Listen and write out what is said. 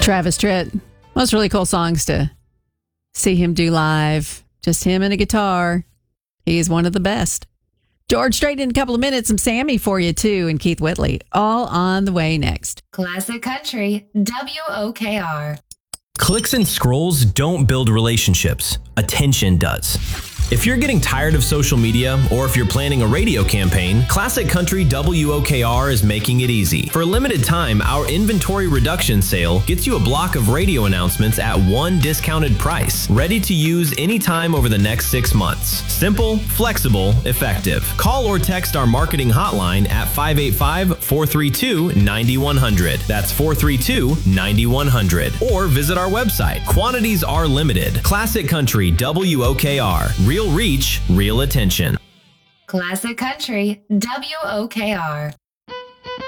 Travis Tritt. Most really cool songs to see him do live. Just him and a guitar. He's one of the best. George Strait in a couple of minutes. Some Sammy for you, too, and Keith Whitley. All on the way next. Classic Country, WOKR. Clicks and scrolls don't build relationships. Attention does. If you're getting tired of social media, or if you're planning a radio campaign, Classic Country WOKR is making it easy. For a limited time, our inventory reduction sale gets you a block of radio announcements at one discounted price, ready to use anytime over the next 6 months. Simple, flexible, effective. Call or text our marketing hotline at 585-432-9100. That's 432-9100. Or visit our website. Quantities are limited. Classic Country WOKR. Real reach, real attention. Classic Country, WOKR.